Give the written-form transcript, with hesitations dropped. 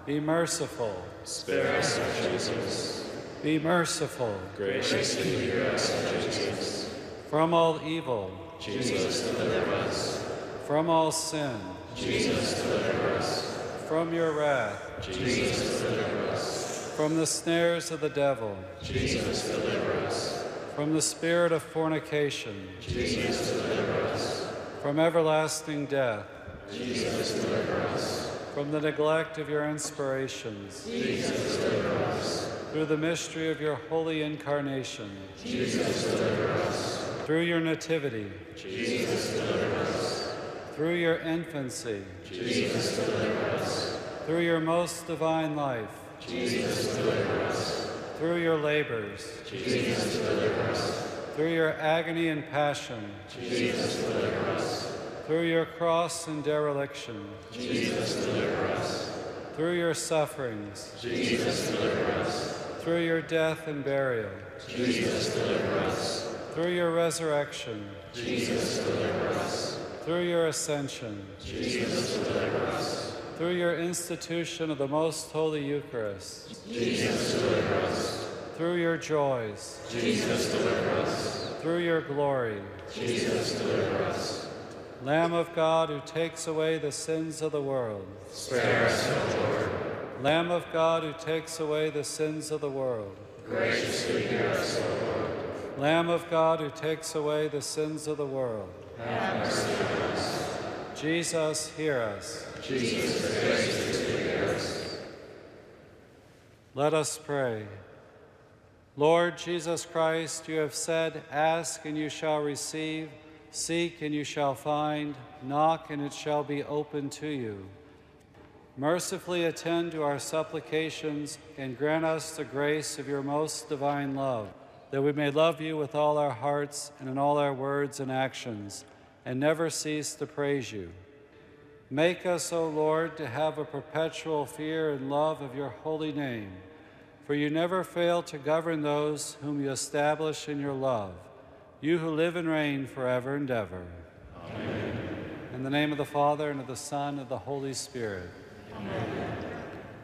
Be merciful. Spare us, O Jesus. Be merciful. Graciously hear us, O Jesus. From all evil. Jesus, deliver us. From all sin. Jesus, deliver us. From your wrath. Jesus, deliver us. From the snares of the devil. Jesus, deliver us. From the spirit of fornication. Jesus, deliver us. From everlasting death. Jesus, deliver us. From the neglect of your inspirations. Jesus, deliver us. Through the mystery of your holy incarnation. Jesus, deliver us. Through your nativity. Jesus, deliver us. Through your infancy. Jesus, deliver us. Through your most divine life. Jesus, deliver us. Through your labors. Jesus, deliver us. Through your agony and passion. Jesus, deliver us. Through your cross and dereliction. Jesus, deliver us. Through your sufferings. Jesus, deliver us. Through your death and burial. Jesus, deliver us. Through your resurrection. Jesus, deliver us. Through your ascension. Jesus, deliver us. Through your institution of the most holy Eucharist. Jesus, deliver us. Through your joys. Jesus, deliver us. Through your glory. Jesus, deliver us. Lamb of God, who takes away the sins of the world. Spare us, O Lord. Lamb of God, who takes away the sins of the world. Graciously hear us, O Lord. Lamb of God, who takes away the sins of the world. Have mercy on us. Jesus, hear us. Jesus, graciously hear us. Let us pray. Lord Jesus Christ, you have said, ask and you shall receive, seek and you shall find, knock and it shall be opened to you. Mercifully attend to our supplications and grant us the grace of your most divine love, that we may love you with all our hearts and in all our words and actions, and never cease to praise you. Make us, O Lord, to have a perpetual fear and love of your holy name, for you never fail to govern those whom you establish in your love, you who live and reign forever and ever. Amen. In the name of the Father, and of the Son, and of the Holy Spirit. Amen.